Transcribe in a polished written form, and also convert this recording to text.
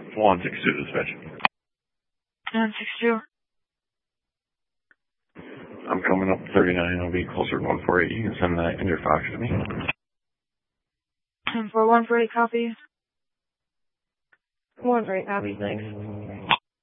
162 dispatch. 162. I'm coming up 39. I'll be closer to 148. You can send that in your Fox to me. And for 148 copy. 148 copy, thanks.